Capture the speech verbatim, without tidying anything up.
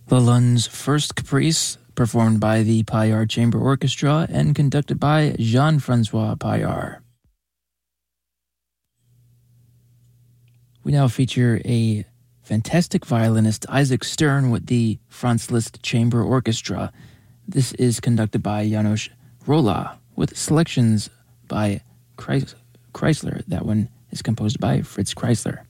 Lalonde's First Caprice, performed by the Paillard Chamber Orchestra and conducted by Jean-Francois Paillard. We now feature a fantastic violinist, Isaac Stern, with the Franz Liszt Chamber Orchestra. This is conducted by Janos Rolla, with selections by Chrysler. That one is composed by Fritz Kreisler.